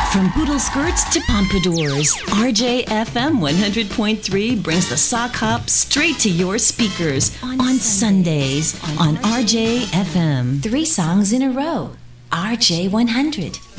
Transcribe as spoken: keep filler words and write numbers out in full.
From poodle skirts to pompadours, R J F M one hundred point three brings the sock hop straight to your speakers on, on Sundays, Sundays on, on R J F M. Three songs in a row. R J one hundred.